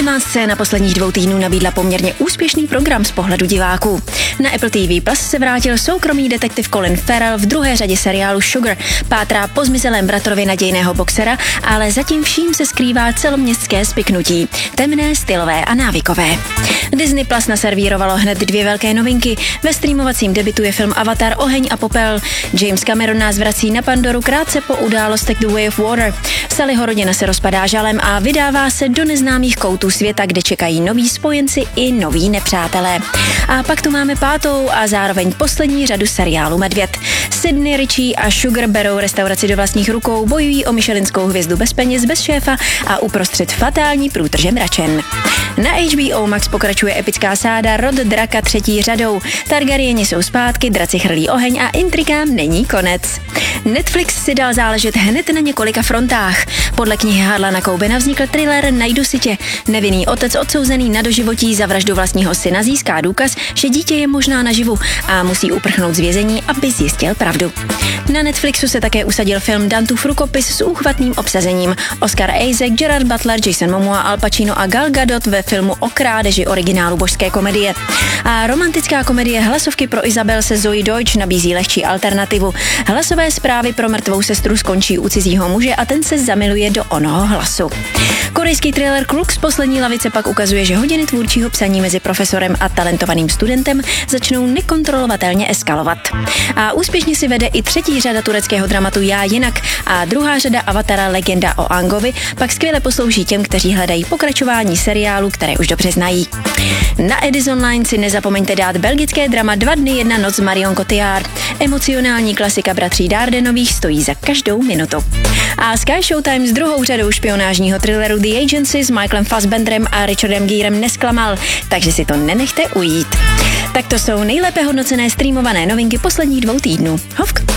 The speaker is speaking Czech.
11. na posledních 2 týdnů nabídla poměrně úspěšný program z pohledu diváků. Na Apple TV Plus se vrátil soukromý detektiv Colin Farrell v druhé řadě seriálu Sugar. Pátrá po zmizelém bratrovi nadějného boxera, ale zatím vším se skrývá celoměstské spiknutí. Temné, stylové a návykové. Disney Plus naservírovalo hned 2 velké novinky. Ve streamovacím debutu je film Avatar Oheň a popel. James Cameron nás vrací na Pandoru krátce po událostech The Way of Water. Sullyho rodina se rozpadá žalem a vydává se do neznámých koutů světa, kde čekají noví spojenci i noví nepřátelé. A pak tu máme 5. a zároveň poslední řadu seriálu Medvěd. Sydney, Richie a Sugar berou restauraci do vlastních rukou, bojují o michelinskou hvězdu bez peněz, bez šéfa a uprostřed fatální průtrže mračen. Na HBO Max pokračuje epická sága Rod draka 3. řadou. Targaryeni jsou zpátky, draci chrlí oheň a intrikám není konec. Netflix si dal záležet hned na několika frontách. Podle knihy Harlana Coubena vznikl thriller Najdu si tě. Nevinný otec odsouzený na doživotí za vraždu vlastního syna získá důkaz, že dítě je možná naživu a musí uprchnout z vězení, aby zjistil pravdu. Na Netflixu se také usadil film Dantův rukopis s úchvatným obsazením. Oscar Isaac, Gerard Butler, Jason Momoa, Al Pacino a Gal Gadot ve filmu o krádeži originálu božské komedie. A romantická komedie Hlasovky pro Izabel se Zoe Deutsch nabízí lehčí alternativu. Hlasové zprávy pro mrtvou sestru skončí u cizího muže a ten se zamiluje do onoho hlasu. Korejský thriller Kluk z poslední lavice pak ukazuje, že hodiny tvůrčího psaní mezi profesorem a talentovaným studentem začnou nekontrolovatelně eskalovat. A úspěšně si vede i 3. řada tureckého dramatu Já jinak a 2. řada Avatara Legenda o Angovi pak skvěle poslouží těm, kteří hledají pokračování seriálu, které už dobře znají. Na Edison Line si nezapomeňte dát belgické drama 2 dny 1 noc s Marion Cotillard. Emocionální klasika bratří Dardenových stojí za každou minutu. A Sky Showtime s 2. řadou špionážního thrilleru The Agency s Michaelem Fassbenderem a Richardem Gerem nesklamal, takže si to nenechte ujít. Tak to jsou nejlépe hodnocené streamované novinky posledních 2 týdnů. Hovk!